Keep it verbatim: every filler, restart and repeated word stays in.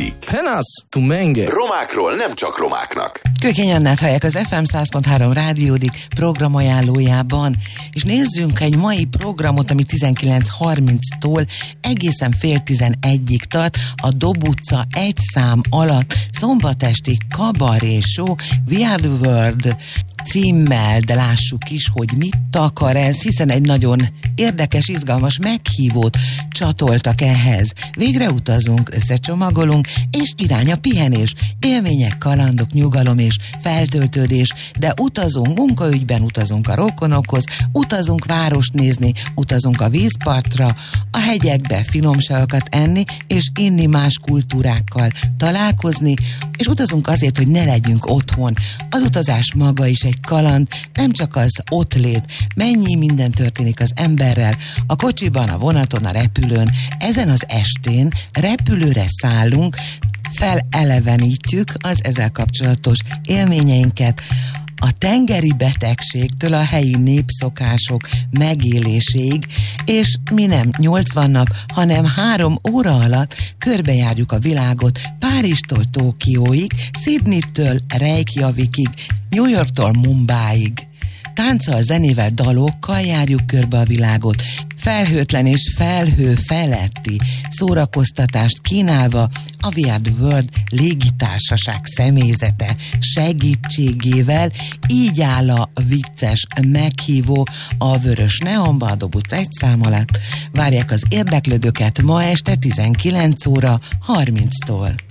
következik. Henas, tu menge. Romákról nem csak romáknak. Kőkény Annát hallják az ef em száz pont három rádiódik programajánlójában, és nézzünk egy mai programot, ami tizenkilenc harminctól egészen fél tizenegyig tart, a Dob utca egy szám alatt szombatesti kabaré show We Are The World címmel, de lássuk is, hogy mit takar ez, hiszen egy nagyon érdekes, izgalmas meghívót csatoltak ehhez. Végre utazunk, összecsomagolunk, és irány a pihenés, élmények, kalandok, nyugalom és feltöltődés, de utazunk, munkaügyben utazunk a rokonokhoz, utazunk várost nézni, utazunk a vízpartra, a hegyekbe finomságokat enni, és inni más kultúrákkal találkozni, és utazunk azért, hogy ne legyünk otthon. Az utazás maga is egy kaland, nem csak az ott lét, mennyi minden történik az emberrel, a kocsiban, a vonaton, a repülőn. Ezen az estén repülőre szállunk, felelevenítjük az ezzel kapcsolatos élményeinket, a tengeri betegségtől a helyi népszokások megéléséig, és mi nem nyolcvan nap, hanem három óra alatt körbejárjuk a világot Párizstól Tokióig, Sydneytől Reykjavikig, New Yorktól Mumbaiig. Tánccal, zenével, dalokkal járjuk körbe a világot, felhőtlen és felhő feletti szórakoztatást kínálva a We Are The World légitársaság személyzete segítségével. Így áll a vicces meghívó a Vörös Neonba, a Dob utca egy szám alatt. Várják az érdeklődőket ma este tizenkilenc óra harminctól.